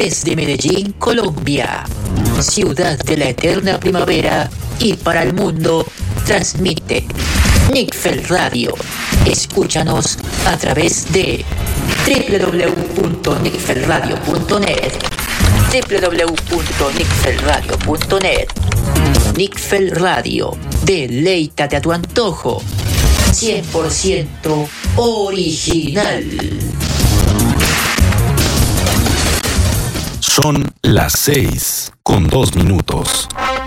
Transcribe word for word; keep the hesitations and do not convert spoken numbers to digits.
Desde Medellín, Colombia, ciudad de la eterna primavera, y para el mundo, transmite Nickfell Radio. Escúchanos a través de doble u doble u doble u punto nickfell radio punto net, doble u doble u doble u punto nickfell radio punto net. Nickfell Radio, deleítate a tu antojo, cien por ciento original. Son las seis con dos minutos.